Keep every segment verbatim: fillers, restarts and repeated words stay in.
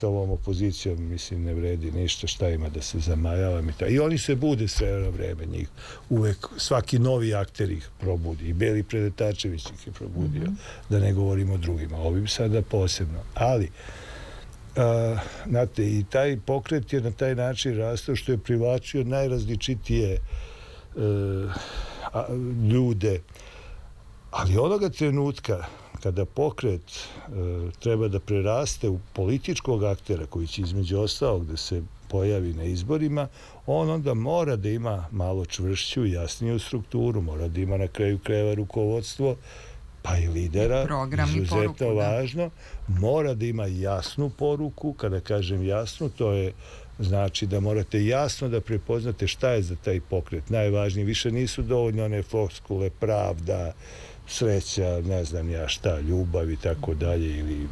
ovom opozicijom, mislim, ne vredi ništa, šta ima da se zamajavam i tako. I oni se bude sve na vreme njih. Uvek, svaki novi akter ih probudi. I Beli Predetačević ih je probudio, mm-hmm. da ne govorimo o drugima. Ovim sada posebno. Ali, a, znate, i taj pokret je na taj način rastao što je privlačio najrazličitije a, a, ljude. Ali onoga trenutka kada pokret e, treba da preraste u političkog aktera koji će između ostalog da se pojavi na izborima, on onda mora da ima malo čvršću i jasniju strukturu, mora da ima na kraju krajeva rukovodstvo, pa i lidera, izuzetno važno, mora da ima jasnu poruku. Kada kažem jasnu, to je znači da morate jasno da prepoznate šta je za taj pokret najvažnije. Više nisu dovoljne one floskule, pravda, sreća, ne znam ja šta, ljubav i tako dalje, ili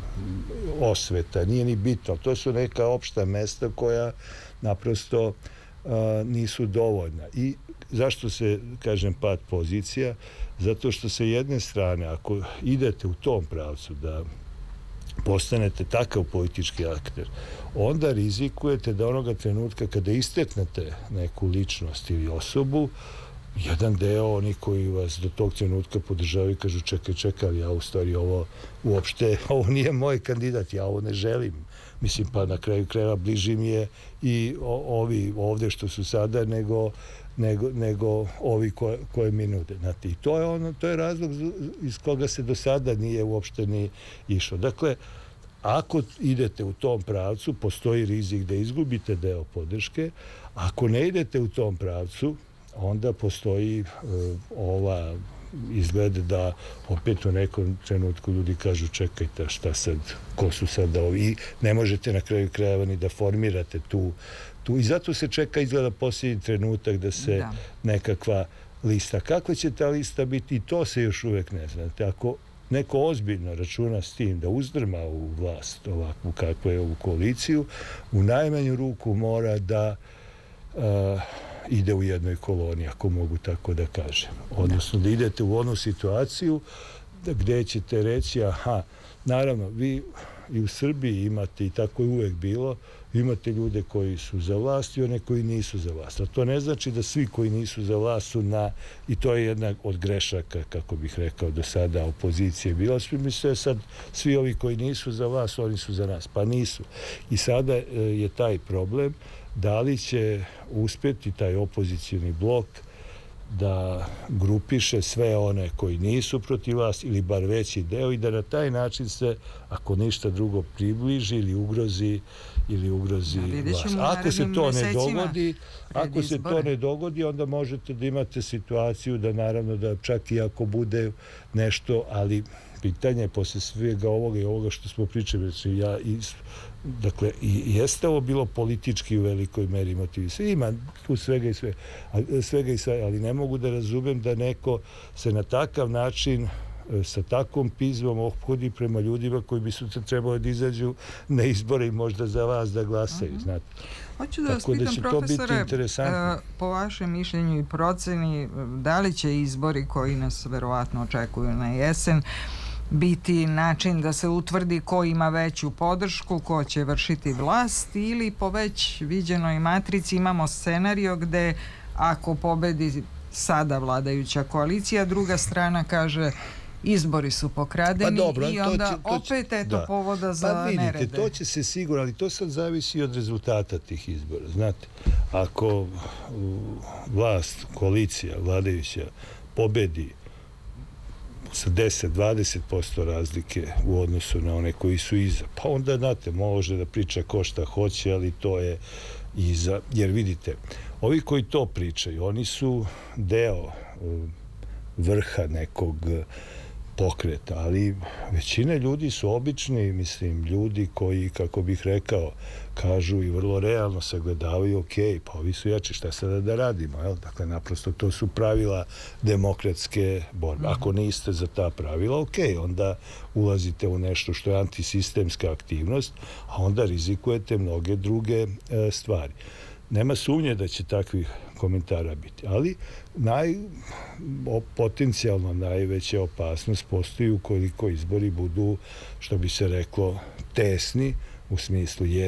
osveta, nije ni bitno. To su neka opšta mesta koja naprosto a, nisu dovoljna. I zašto se, kažem, pad pozicija? Zato što se jedne strane, ako idete u tom pravcu da postanete takav politički akter, onda rizikujete da onoga trenutka kada isteknete neku ličnost ili osobu, jedan deo oni koji vas do tog trenutka podržavaju kažu čekaj, čekaj, ali ja u stvari ovo uopšte, ovo nije moj kandidat, ja ovo ne želim. Mislim, pa na kraju krajeva bliži mi je i ovi ovde što su sada nego, nego, nego ovi koje, koje mi nude. Znate, i to je, ono, to je razlog iz koga se do sada nije uopšte ni išlo. Dakle, ako idete u tom pravcu, postoji rizik da izgubite deo podrške. Ako ne idete u tom pravcu, onda postoji uh, ova izgled da opet u nekom trenutku ljudi kažu čekajte šta sad, ko su sad ovi, i ne možete na kraju krajeva ni da formirate tu, tu i zato se čeka izgleda posljednji trenutak da se da. nekakva lista. Kakva će ta lista biti, i to se još uvek ne znate. Ako neko ozbiljno računa s tim da uzdrma u vlast ovakvu kakvu je ovu koaliciju, u najmanju ruku mora da uh, ide u jednoj koloni, ako mogu tako da kažem. Odnosno da idete u onu situaciju gde ćete reći, aha, naravno, vi i u Srbiji imate, i tako je uvek bilo, imate ljude koji su za vlast i one koji nisu za vlast. A to ne znači da svi koji nisu za vlast su na, i to je jedna od grešaka, kako bih rekao, do sada opozicije bila. Svi misle sad, svi ovi koji nisu za vlast, oni su za nas. Pa nisu. I sada je taj problem da li će uspjeti taj opozicijni blok da grupiše sve one koji nisu protiv vas ili bar veći deo i da na taj način se, ako ništa drugo, približi ili ugrozi ili ugrozi vas. Ako se to ne dogodi, ako se to ne dogodi, onda možete da imate situaciju da naravno da čak i ako bude nešto, ali pitanje je posle svega ovoga i ovoga što smo pričali, ja i dakle, i jeste ovo bilo politički u velikoj meri motivisano. Ima tu svega i sve, svega i sve, ali ne mogu da razumem da neko se na takav način sa takvom pizmom ophodi prema ljudima koji bi sutra trebali da izađu na izbore i možda za vas da glasaju, uh-huh. znate. Hoću da vas pitam, profesore, po vašem mišljenju i proceni, da li će izbori koji nas verovatno očekuju na jesen biti način da se utvrdi ko ima veću podršku, ko će vršiti vlast, ili po već viđenoj matrici imamo scenario gde ako pobedi sada vladajuća koalicija, druga strana kaže izbori su pokradeni, pa dobro, i onda će, opet eto da. povoda za pa vidite, nerede. To će se sigurno, ali to sad zavisi od rezultata tih izbora. Znate, ako vlast, koalicija, vladajuća pobedi sa deset do dvadeset posto razlike u odnosu na one koji su iza, pa onda, znate, može da priča ko šta hoće, ali to je iza, jer vidite, ovi koji to pričaju, oni su deo vrha nekog pokreta, ali većina ljudi su obični, mislim, ljudi koji, kako bih rekao, kažu i vrlo realno sagledavaju, ok, pa ovi su jači, šta sada da radimo, jel? Dakle, naprosto to su pravila demokratske borbe. Ako niste za ta pravila, ok, onda ulazite u nešto što je antisistemska aktivnost, a onda rizikujete mnoge druge e, stvari. Nema sumnje da će takvih komentara biti, ali naj, o, potencijalno najveća opasnost postoji ukoliko izbori budu, što bi se reklo, tesni, u smislu